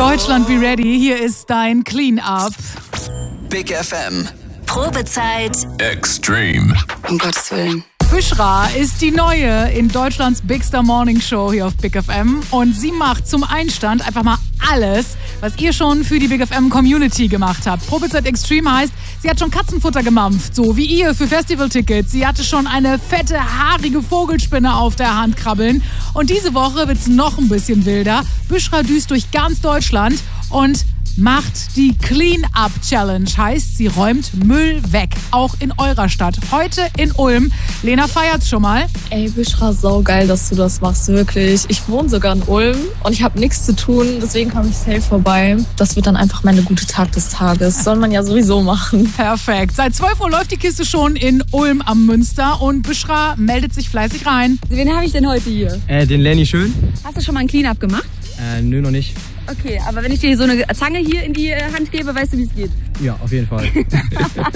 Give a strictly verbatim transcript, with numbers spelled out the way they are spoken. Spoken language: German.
Deutschland, be ready. Hier ist dein Clean-Up. Big F M. Probezeit Extreme. Um Gottes Willen. Büschra ist die Neue in Deutschlands Bigster Morning Show hier auf Big F M. Und sie macht zum Einstand einfach mal alles, was ihr schon für die Big F M Community gemacht habt. Probezeit Extreme heißt, sie hat schon Katzenfutter gemampft, so wie ihr für Festivaltickets. Sie hatte schon eine fette, haarige Vogelspinne auf der Hand krabbeln. Und diese Woche wird's noch ein bisschen wilder. Büschra düst durch ganz Deutschland und macht die Clean-Up-Challenge. Heißt, sie räumt Müll weg. Auch in eurer Stadt. Heute in Ulm. Lena feiert's schon mal. Ey, Büschra, saugeil, dass du das machst, wirklich. Ich wohne sogar in Ulm und ich habe nichts zu tun, deswegen komme ich safe vorbei. Das wird dann einfach meine gute Tag des Tages. Soll man ja sowieso machen. Perfekt. Seit zwölf Uhr läuft die Kiste schon in Ulm am Münster und Büschra meldet sich fleißig rein. Wen habe ich denn heute hier? Äh, den Lenny Schön. Hast du schon mal ein Clean-Up gemacht? Äh, nö, noch nicht. Okay, aber wenn ich dir so eine Zange hier in die Hand gebe, weißt du, wie es geht? Ja, auf jeden Fall.